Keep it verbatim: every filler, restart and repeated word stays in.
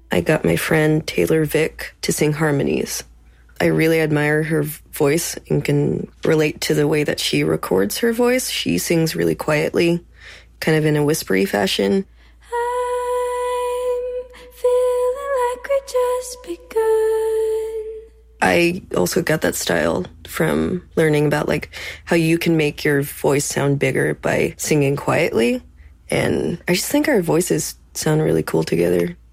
I got my friend Taylor Vick to sing harmonies. I really admire her voice and can relate to the way that she records her voice. She sings really quietly, kind of in a whispery fashion. I'm feeling like we're just begun. I also got that style from learning about like how you can make your voice sound bigger by singing quietly. And I just think our voices sound really cool together.